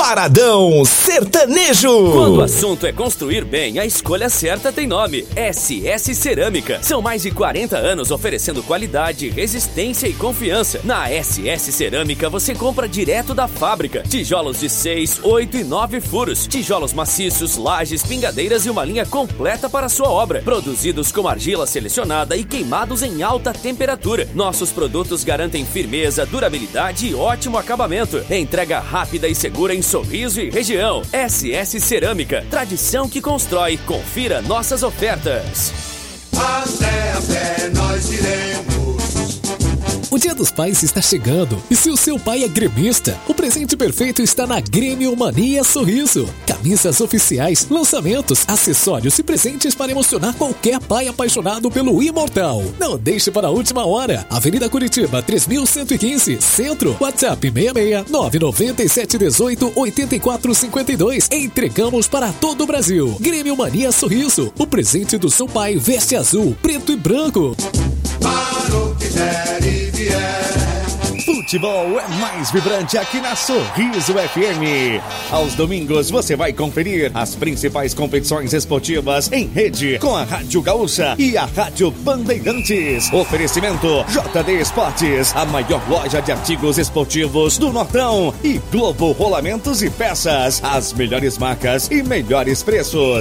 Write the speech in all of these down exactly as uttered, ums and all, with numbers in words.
Paradão Sertanejo. Quando o assunto é construir bem, a escolha certa tem nome: S S Cerâmica. São mais de quarenta anos oferecendo qualidade, resistência e confiança. Na S S Cerâmica você compra direto da fábrica. Tijolos de seis, oito e nove furos. Tijolos maciços, lajes, pingadeiras e uma linha completa para a sua obra. Produzidos com argila selecionada e queimados em alta temperatura. Nossos produtos garantem firmeza, durabilidade e ótimo acabamento. Entrega rápida e segura em Sorriso e região. S S Cerâmica, tradição que constrói. Confira nossas ofertas. Até a pé nós iremos. O Dia dos Pais está chegando e se o seu pai é gremista, o presente perfeito está na Grêmio Mania Sorriso. Camisas oficiais, lançamentos, acessórios e presentes para emocionar qualquer pai apaixonado pelo Imortal. Não deixe para a última hora. Avenida Curitiba, três mil cento e quinze, Centro. WhatsApp seis seis nove nove sete um oito oito quatro cinco dois. Entregamos para todo o Brasil. Grêmio Mania Sorriso. O presente do seu pai veste azul, preto e branco. Para o que der e vier. Futebol é mais vibrante aqui na Sorriso F M. Aos domingos você vai conferir as principais competições esportivas em rede com a Rádio Gaúcha e a Rádio Bandeirantes. Oferecimento J D Esportes, a maior loja de artigos esportivos do Nortão, e Globo Rolamentos e Peças, as melhores marcas e melhores preços.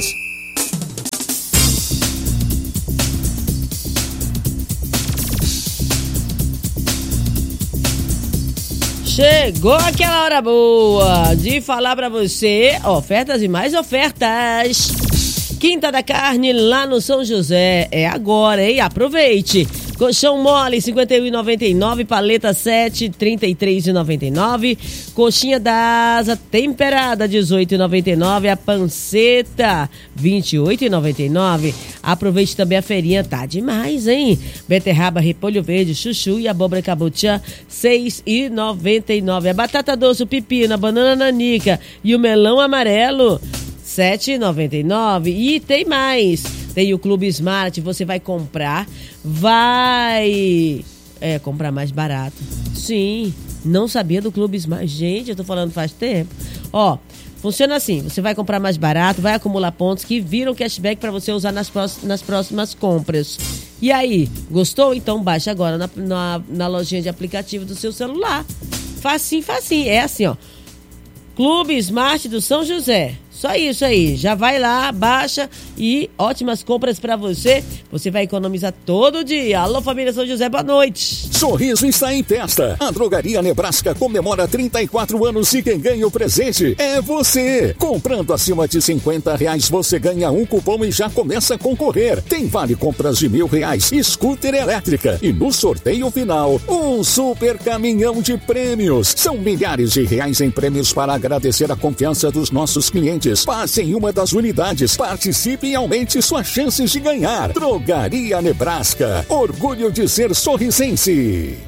Chegou aquela hora boa de falar pra você ofertas e mais ofertas. Quinta da Carne lá no São José. É agora, hein? Aproveite. Colchão mole, cinquenta e um reais e noventa e nove centavos. Paleta sete, trinta e três reais e noventa e nove centavos. Coxinha da asa temperada, dezoito reais e noventa e nove centavos. A panceta, vinte e oito reais e noventa e nove centavos. Aproveite também a feirinha, tá demais, hein? Beterraba, repolho verde, chuchu e abóbora cabotiã, seis reais e noventa e nove centavos. A batata doce, o pepino, a banana nanica e o melão amarelo, sete reais e noventa e nove centavos. E tem mais. Tem o Clube Smart, você vai comprar, vai é, comprar mais barato. Sim, não sabia do Clube Smart. Gente, eu tô falando faz tempo. Ó, funciona assim, você vai comprar mais barato, vai acumular pontos que viram cashback para você usar nas, pró- nas próximas compras. E aí, gostou? Então baixa agora na, na, na lojinha de aplicativo do seu celular. Facinho, facinho. É assim, ó. Clube Smart do São José. Só isso aí, já vai lá, baixa e ótimas compras pra você. Você vai economizar todo dia. Alô, família São José, boa noite. Sorriso está em festa. A Drogaria Nebraska comemora trinta e quatro anos e quem ganha o presente é você. Comprando acima de cinquenta reais, você ganha um cupom e já começa a concorrer. Tem vale compras de mil reais, scooter elétrica e no sorteio final, um super caminhão de prêmios. São milhares de reais em prêmios para agradecer a confiança dos nossos clientes. Passe em uma das unidades, participe e aumente suas chances de ganhar. Drogaria Nebraska, orgulho de ser sorrisense.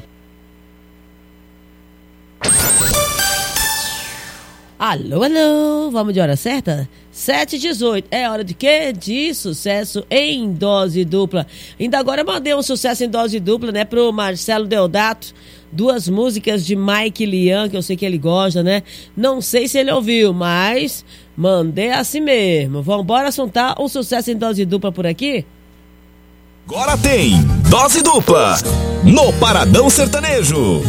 Alô, alô, vamos de hora certa? sete e dezoito, é hora de quê? De sucesso em dose dupla. Ainda agora eu mandei um sucesso em dose dupla, né, pro Marcelo Deodato. Duas músicas de Mike Lian, que eu sei que ele gosta, né? Não sei se ele ouviu, mas mandei assim mesmo. Vambora assuntar um sucesso em dose dupla por aqui? Agora tem Dose Dupla no Paradão Sertanejo.